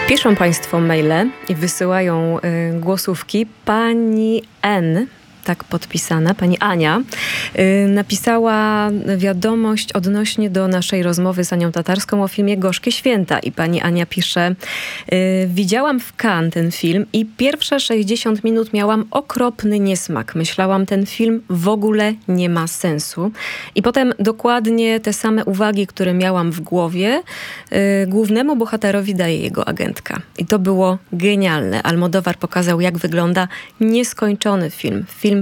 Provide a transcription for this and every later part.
Piszą Państwo maile i wysyłają głosówki. Pani N, tak podpisana, pani Ania, napisała wiadomość odnośnie do naszej rozmowy z Anią Tatarską o filmie Gorzkie Święta. I pani Ania pisze: widziałam w Cannes ten film i pierwsze 60 minut miałam okropny niesmak. Myślałam, ten film w ogóle nie ma sensu. I potem dokładnie te same uwagi, które miałam w głowie, głównemu bohaterowi daje jego agentka. I to było genialne. Almodóvar pokazał, jak wygląda nieskończony film. Film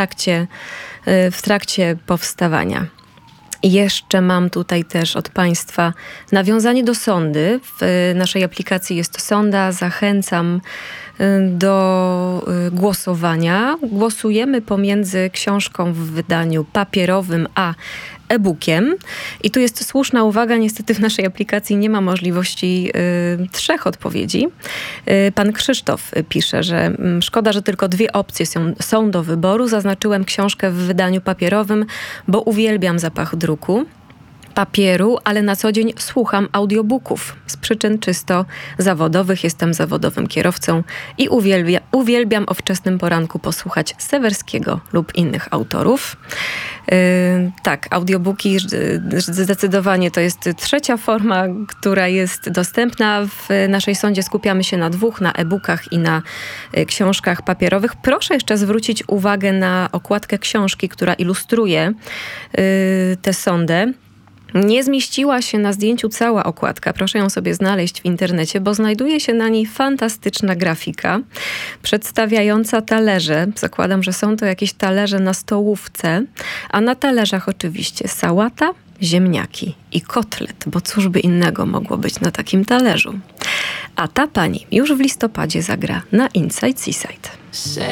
w trakcie powstawania. I jeszcze mam tutaj też od Państwa nawiązanie do sondy. W naszej aplikacji jest sonda. Zachęcam do głosowania. Głosujemy pomiędzy książką w wydaniu papierowym a e-bookiem. I tu jest słuszna uwaga. Niestety w naszej aplikacji nie ma możliwości 3 odpowiedzi. Pan Krzysztof pisze, że szkoda, że tylko 2 opcje są do wyboru. Zaznaczyłem książkę w wydaniu papierowym, bo uwielbiam zapach druku, papieru, ale na co dzień słucham audiobooków. Z przyczyn czysto zawodowych jestem zawodowym kierowcą i uwielbiam o wczesnym poranku posłuchać Sewerskiego lub innych autorów. Tak, audiobooki zdecydowanie to jest 3. forma, która jest dostępna. W naszej sondzie skupiamy się na 2, na e-bookach i na książkach papierowych. Proszę jeszcze zwrócić uwagę na okładkę książki, która ilustruje tę sondę. Nie zmieściła się na zdjęciu cała okładka. Proszę ją sobie znaleźć w internecie, bo znajduje się na niej fantastyczna grafika przedstawiająca talerze. Zakładam, że są to jakieś talerze na stołówce, a na talerzach oczywiście sałata, ziemniaki i kotlet, bo cóż by innego mogło być na takim talerzu. A ta pani już w listopadzie zagra na Inside Seaside.